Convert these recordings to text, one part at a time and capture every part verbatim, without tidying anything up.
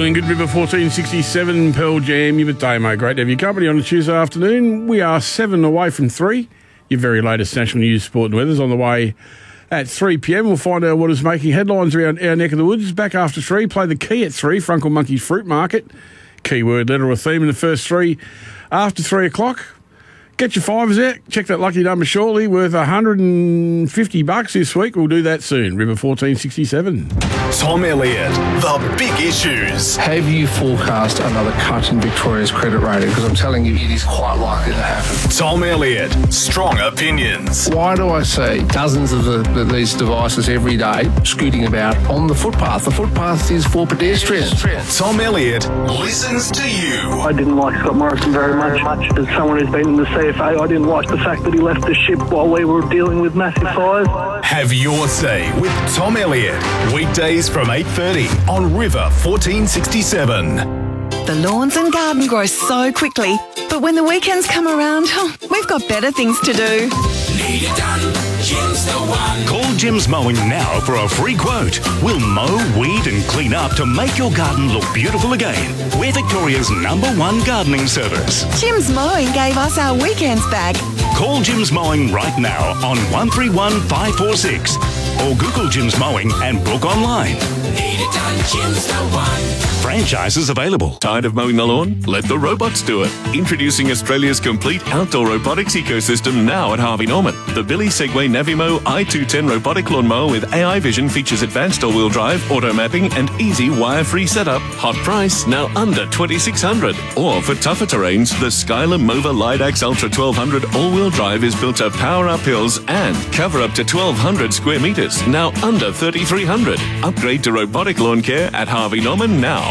Feeling good, River fourteen sixty-seven, Pearl Jam, your Damo. Great to have your company on a Tuesday afternoon. We are seven away from three. Your very latest national news, sport and weather's on the way at three p.m. We'll find out what is making headlines around our neck of the woods. Back after three, play the key at three, Frunkle Monkey's Fruit Market. Keyword, letter or theme in the first three. After three o'clock, get your fivers out. Check that lucky number shortly, worth one hundred fifty bucks this week. We'll do that soon. River fourteen sixty-seven. Tom Elliott, the big issues. Have you forecast another cut in Victoria's credit rating? Because I'm telling you, it is quite likely to happen. Tom Elliott, strong opinions. Why do I see dozens of the, the, these devices every day scooting about on the footpath? The footpath is for pedestrians. Tom Elliott listens to you. I didn't like Scott Morrison very much. As someone who's been in the C F A, I didn't like the fact that he left the ship while we were dealing with massive fires. Have your say with Tom Elliott. Weekdays from eight thirty on River fourteen sixty-seven. The lawns and garden grow so quickly, but when the weekends come around, oh, we've got better things to do. Need it done, Jim's the one. Call Jim's Mowing now for a free quote. We'll mow, weed and clean up to make your garden look beautiful again. We're Victoria's number one gardening service. Jim's Mowing gave us our weekends back. Call Jim's Mowing right now on one three one five four six or Google Jim's Mowing and book online. Need it done, Jim's the one. Franchises available. Tired of mowing the lawn? Let the robots do it. Introducing Australia's complete outdoor robotics ecosystem now at Harvey Norman. The Billy Segway Navimo i two ten robotic lawnmower with A I vision features advanced all-wheel drive, auto mapping and easy wire-free setup. Hot price, now under twenty-six hundred dollars. Or for tougher terrains, the Skylar Mova Lidax Ultra twelve hundred all-wheel drive is built to power up hills and cover up to twelve hundred square metres, now under thirty-three hundred dollars. Upgrade to robotic lawn care at Harvey Norman now.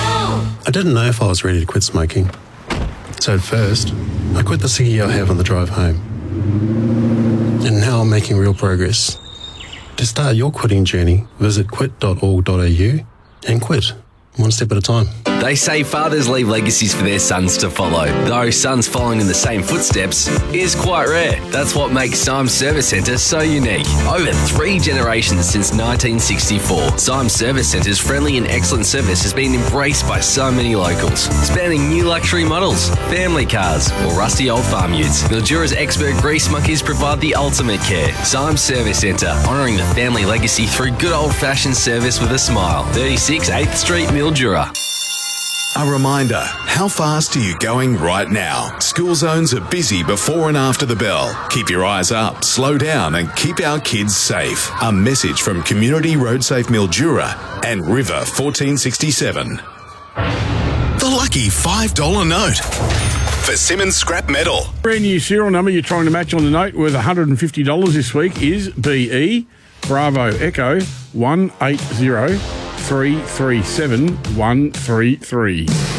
I didn't know if I was ready to quit smoking. So at first, I quit the ciggy I have on the drive home. And now I'm making real progress. To start your quitting journey, visit quit dot org dot a u and quit, one step at a time. They say fathers leave legacies for their sons to follow, though sons following in the same footsteps is quite rare. That's what makes Symes Service Centre so unique. Over three generations since nineteen sixty-four, Symes Service Centre's friendly and excellent service has been embraced by so many locals, spanning new luxury models, family cars, or rusty old farm utes. Mildura's expert grease monkeys provide the ultimate care. Symes Service Centre, honouring the family legacy through good old-fashioned service with a smile. thirty-six eighth Street, Mildura. A reminder, how fast are you going right now? School zones are busy before and after the bell. Keep your eyes up, slow down and keep our kids safe. A message from Community Road Safe Mildura and River fourteen sixty-seven. The lucky five dollar note for Simmons Scrap Metal. Brand new serial number you're trying to match on the note worth one hundred fifty dollars this week is B E Bravo Echo one eight zero three three seven one three three.